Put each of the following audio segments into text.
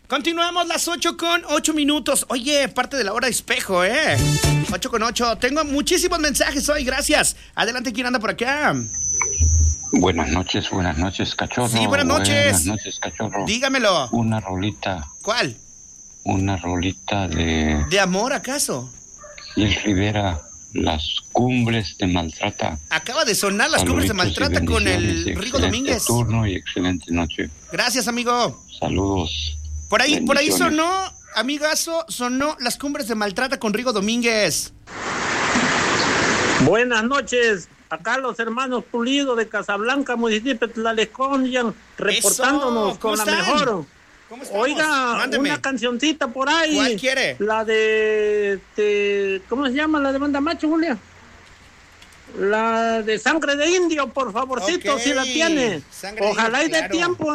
Continuamos las 8:08. Oye, parte de la hora espejo, 8:08. Tengo muchísimos mensajes hoy, gracias. Adelante, ¿quién anda por acá? Buenas noches, cachorro. Sí, buenas noches. Buenas noches, cachorro. Dígamelo. Una rolita. ¿Cuál? Una rolita de... ¿De amor, acaso? Gil Rivera, Las Cumbres de Maltrata. Acaba de sonar Las Cumbres de Maltrata con el Rigo Domínguez. Turno y excelente noche. Gracias, amigo. Saludos. Por ahí sonó, amigazo, sonó Las Cumbres de Maltrata con Rigo Domínguez. Buenas noches. Acá los hermanos Pulido de Casablanca, municipio de Tlalejón, reportándonos con la mejor. ¿Cómo estamos? Oiga, Mándeme una cancioncita por ahí. ¿Cuál quiere? La de ¿cómo se llama? La de Banda Macho, Julia. La de Sangre de Indio, por favorcito, Okay. si la tiene. Sangre Ojalá de y Indio, de claro. tiempo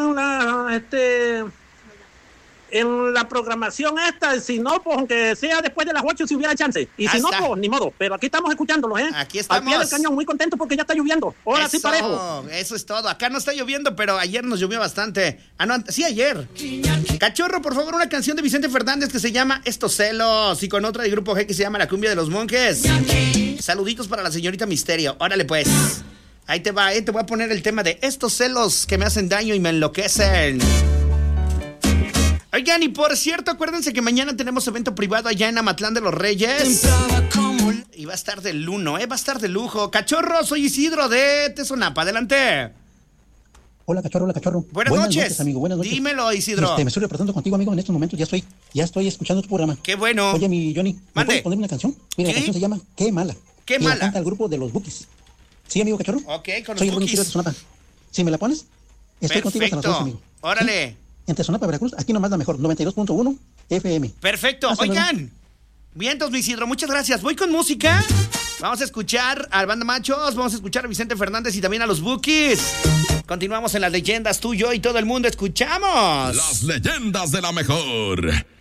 en la programación esta, si no, pues aunque sea después de las 8 si hubiera chance. Y si no, pues ni modo. Pero aquí estamos escuchándolos, Aquí estamos. Al pie del cañón, muy contento porque ya está lloviendo. Ahora sí parejo. Eso es todo. Acá no está lloviendo, pero ayer nos llovió bastante. Sí, ayer. Cachorro, por favor, una canción de Vicente Fernández que se llama Estos celos y con otra de Grupo G que se llama La Cumbia de los Monjes. Saluditos para la señorita Misterio. Órale, pues. Ahí te va, te voy a poner el tema de Estos celos que me hacen daño y me enloquecen. Oigan, y por cierto, acuérdense que mañana tenemos evento privado allá en Amatlán de los Reyes. Y va a estar del luno, va a estar de lujo. Cachorro, soy Isidro de Tesonapa, adelante. Hola, cachorro. Buenas noches, amigo, buenas noches. Dímelo, Isidro. Me estoy reportando contigo, amigo, en estos momentos. Ya estoy escuchando tu programa. Qué bueno. Oye, mi Johnny, ¿me puedes poner una canción? Mira, la canción se llama Qué Mala. Qué y Mala. La canta el grupo de los Bukis. ¿Sí, amigo, cachorro? Ok, con Soy los el Bukis. de Tesonapa. ¿Sí me la pones? Estoy contigo hasta las 2, amigo. Órale. ¿Sí? En Tesonapa, Veracruz, aquí nomás la mejor, 92.1 FM. Perfecto. Hasta Oigan. luego. Vientos, mi Isidro, muchas gracias. Voy con música. Vamos a escuchar al Banda Machos, vamos a escuchar a Vicente Fernández y también a los Bukis. Continuamos en las leyendas, tú, yo y todo el mundo. Escuchamos Las leyendas de la mejor.